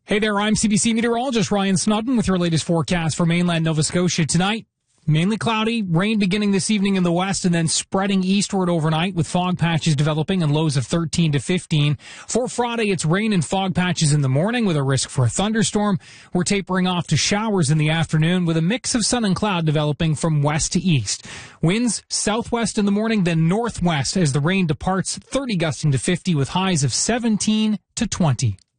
Hey there, I'm CBC meteorologist Ryan Snudden with your latest forecast for mainland Nova Scotia tonight. Mainly cloudy, rain beginning this evening in the west and then spreading eastward overnight with fog patches developing and lows of 13 to 15. For Friday, it's rain and fog patches in the morning with a risk for a thunderstorm. We're tapering off to showers in the afternoon with a mix of sun and cloud developing from west to east. Winds southwest in the morning, then northwest as the rain departs, 30 gusting to 50 with highs of 17 to 20.